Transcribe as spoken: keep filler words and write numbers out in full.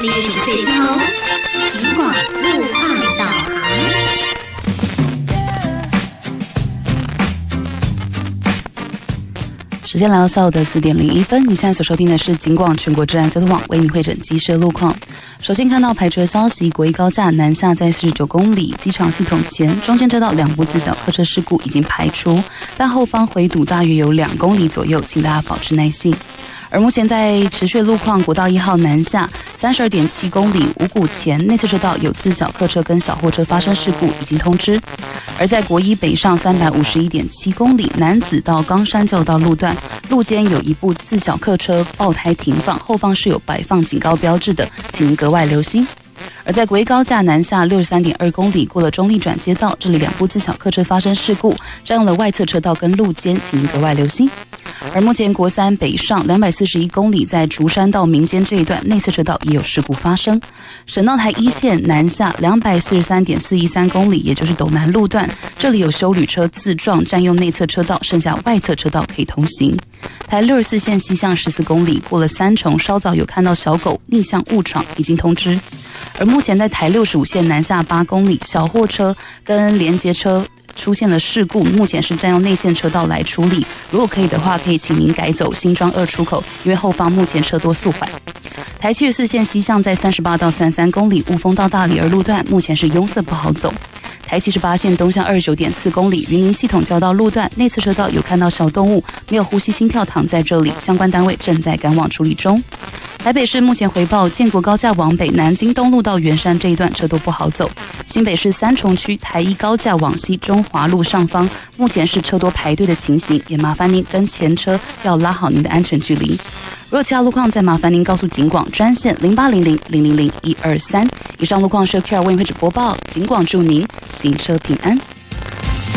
日是最高，尽管路况导航。 时间来到下午的四点零一分，你现在所收听的是警广全国治安交通网为你汇整机车路况。首先看到排车消息，国一高架南下在四十九公里，机场系统前中间车道两部自小客车事故已经排除，但后方回堵大约有两公里左右，请大家保持耐性。而目前在持续路况，国道一号南下三十二点七公里五股前内侧车道有自小客车跟小货车发生事故，已经通知。而在国一北上三百五十一点七公里南子到冈山旧道路段，路肩有一部自小客车爆胎停放，后方是有摆放警告标志的，请您格外留心。而在国一高架南下六十三点二公里，过了中立转接道，这里两部自小客车发生事故，占用了外侧车道跟路肩，请您格外留心。而目前国三北上两百四十一公里，在竹山到民间这一段内侧车道也有事故发生。省道台一线南下两百四十三点四一三公里，也就是斗南路段，这里有休旅车自撞，占用内侧车道，剩下外侧车道可以通行。台六十四线西向十四公里，过了三重，稍早有看到小狗逆向误闯，已经通知。而目前在台六十五线南下八公里，小货车跟连接车出现了事故，目前是占用内线车道来处理。如果可以的话，可以请您改走新庄二出口，因为后方目前车多速缓。台七十四线西向在三十八到三十三公里，雾峰到大里儿路段目前是拥塞不好走。台七十八线东向二十九点四公里，云林系统交道路段内侧车道有看到小动物，没有呼吸心跳躺在这里，相关单位正在赶往处理中。台北市目前回报建国高架往北南京东路到圆山这一段车都不好走。新北市三重区台一高架往西中华路上方目前是车多排队的情形，也麻烦您跟前车要拉好您的安全距离。如果其他路况，再麻烦您告诉警广专线零八零零零零零一二三。以上路况是 Q R 为您会播报，警广祝您行车平安。